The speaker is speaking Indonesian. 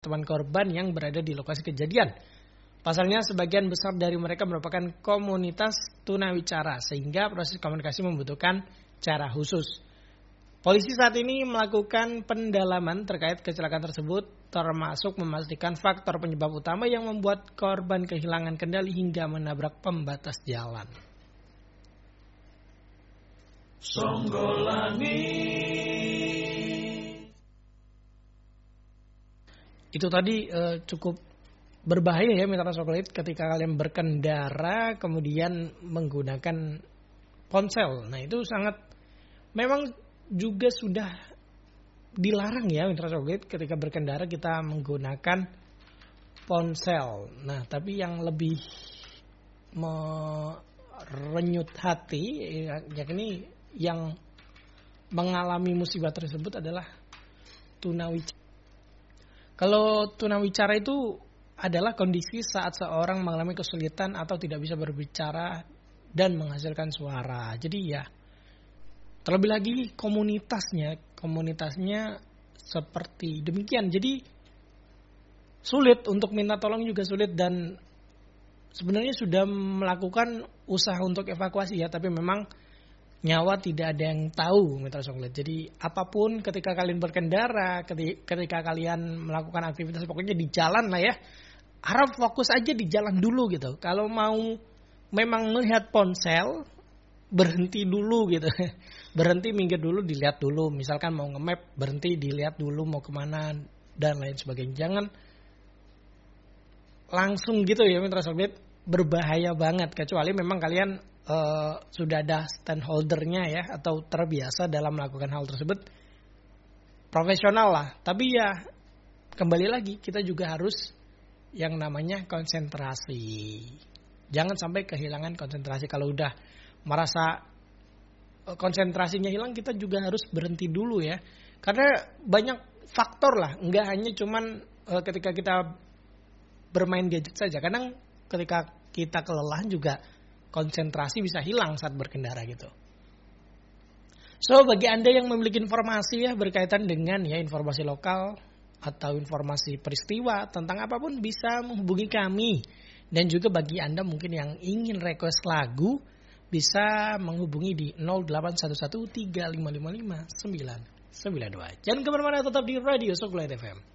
teman korban yang berada di lokasi kejadian. Pasalnya sebagian besar dari mereka merupakan komunitas tunawicara sehingga proses komunikasi membutuhkan cara khusus. Polisi saat ini melakukan pendalaman terkait kecelakaan tersebut termasuk memastikan faktor penyebab utama yang membuat korban kehilangan kendali hingga menabrak pembatas jalan. Songgolani. Itu tadi cukup berbahaya ya Mitra Soklit ketika kalian berkendara kemudian menggunakan ponsel. Nah itu sangat memang juga sudah dilarang ya Mitra Soklit ketika berkendara kita menggunakan ponsel. Nah tapi yang lebih merenyut hati yakni yang mengalami musibah tersebut adalah tunawicara. Kalau tunawicara itu adalah kondisi saat seorang mengalami kesulitan atau tidak bisa berbicara dan menghasilkan suara. Jadi ya, terlebih lagi komunitasnya seperti demikian. Jadi sulit untuk minta tolong juga sulit dan sebenarnya sudah melakukan usaha untuk evakuasi ya, tapi memang nyawa tidak ada yang tahu Mitra Soklit. Jadi apapun ketika kalian berkendara, ketika kalian melakukan aktivitas pokoknya di jalan lah ya, harap fokus aja di jalan dulu gitu. Kalau mau memang melihat ponsel, berhenti dulu gitu. Berhenti minggir dulu, dilihat dulu. Misalkan mau nge-map, berhenti dilihat dulu mau kemana dan lain sebagainya. Jangan langsung gitu ya Mitra Soklit, berbahaya banget. Kecuali memang kalian sudah ada stand holdernya ya atau terbiasa dalam melakukan hal tersebut, profesional lah. Tapi ya kembali lagi kita juga harus yang namanya konsentrasi. Jangan sampai kehilangan konsentrasi. Kalau udah merasa konsentrasinya hilang, kita juga harus berhenti dulu ya. Karena banyak faktor lah, nggak hanya cuman ketika kita bermain gadget saja. Kadang ketika kita kelelahan juga konsentrasi bisa hilang saat berkendara gitu. So bagi Anda yang memiliki informasi ya berkaitan dengan ya informasi lokal atau informasi peristiwa tentang apapun bisa menghubungi kami. Dan juga bagi Anda mungkin yang ingin request lagu bisa menghubungi di 0811 3555 992. Jangan kemana-mana, tetap di Radio Soklit FM.